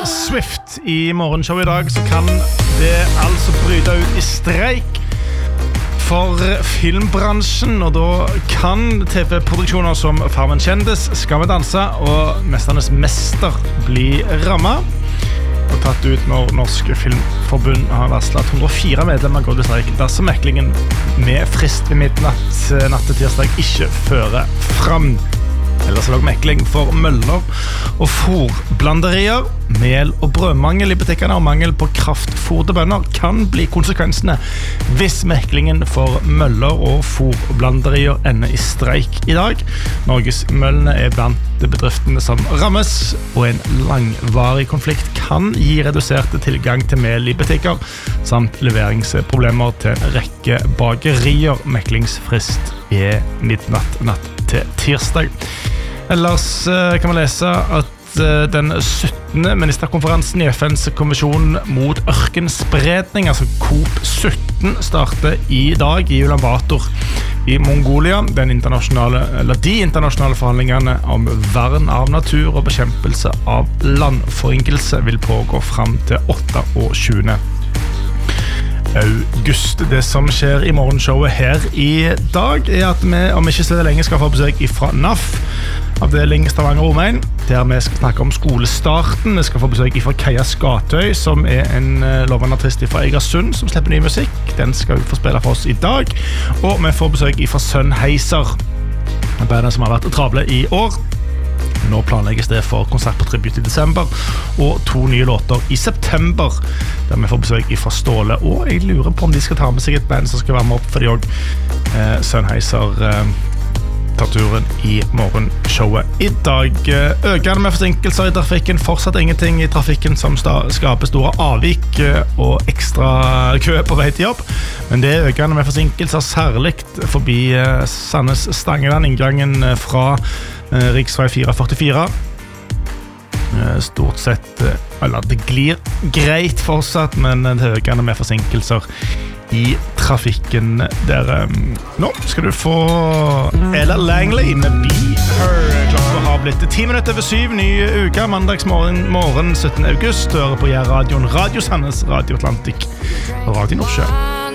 Swift I morgenshow I dag, så kan det altså bryte ut I streik for filmbransjen, og da kan TV-produksjoner som Farmen kjendis, Skal vi danse og Mesternes mester bli rammet og tatt ut når Norsk Filmforbund har varslet at 104 medlemmer går til streik dersom meklingen med frist ved midnatt natt til tirsdag ikke fører fram. Ellers er det mekling for møller og fôrblanderier. Mel- og brødmangel I butikkene og mangel på kraftfôr til bønder kan bli konsekvensene hvis meklingen for møller og fôrblanderier ender I streik I dag. Norges møllene blant bedriftene som rammes, og en langvarig konflikt kan gi reduserte tilgang til mel I butikker, samt leveringsproblemer til en rekke bakerier. Meklingsfrist midnatt natt til tirsdag. Ellers kan man lese at den 17. ministerkonferansen I FNs konvensjon mot ørkenspredning, altså COP17, starter I dag I Ulan Bator I Mongolia. De internasjonale forhandlingene om vern av natur og bekjempelse av landforyngelse vil pågå frem til 28. august. Det som skjer I morgenshowet her I dag at vi om ikke så lenge skal få besøk fra NAF, avdeling Stavanger Omegn, der vi skal snakke om skolestarten. Vi skal få besøk fra Kaja Skatøy, som en lovende artist fra Egersund, som slipper ny musikk. Den skal vi få spille for oss I dag. Og vi får besøk fra Sennheiser, bandet som har vært travle I år. Nå planlegges det for konsert på Tribute I desember og 2 nye låter I september, der vi får besøk fra Ståle, og jeg lurer på om de skal ta med seg et band som skal være med opp, for de også Sennheiser tar turen I morgenshowet I dag. Økende med forsinkelser I trafikken, fortsatt ingenting I trafikken som skaper store avvik og ekstra kø på vei til jobb, men det økende med forsinkelser, særlig forbi Sandnes Stangeland, inngangen fra riksvei 444. Stort sett, eller det glir greit fortsatt, men det økende med forsinkelser I trafikken der. Nå skal du få Ella Langley med Be Her. Klokka har blitt 10 minutter over 7, ny uke, mandagsmorgen 17. august. Hører på radioen Radio Sandnes, Radio Atlantik og Radio Nordsjø.